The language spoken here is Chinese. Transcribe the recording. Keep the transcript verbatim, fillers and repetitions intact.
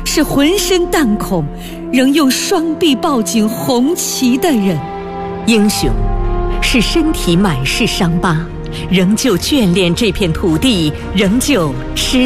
是浑身弹孔，仍用双臂抱紧红旗的人。 英雄是身体满是伤疤，仍旧眷恋这片土地，仍旧痴